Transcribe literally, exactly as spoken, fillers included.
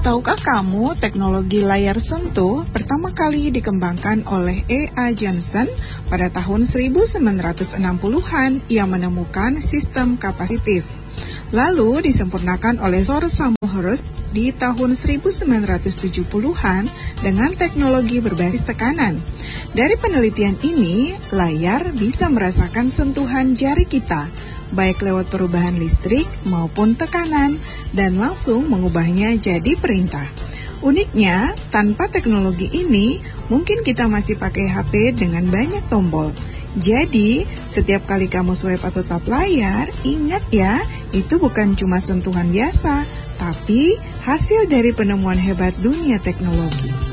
Tahukah kamu teknologi layar sentuh pertama kali dikembangkan oleh E A Johnson pada tahun seribu sembilan ratus enam puluhan yang menemukan sistem kapasitif. Lalu disempurnakan oleh Sir Samuel di tahun seribu sembilan ratus tujuh puluhan dengan teknologi berbasis tekanan. Dari penelitian ini, layar bisa merasakan sentuhan jari kita, baik lewat perubahan listrik maupun tekanan, dan langsung mengubahnya jadi perintah. Uniknya, tanpa teknologi ini, mungkin kita masih pakai H P dengan banyak tombol. Jadi, setiap kali kamu swipe atau tap layar, ingat ya, itu bukan cuma sentuhan biasa, tapi hasil dari penemuan hebat dunia teknologi.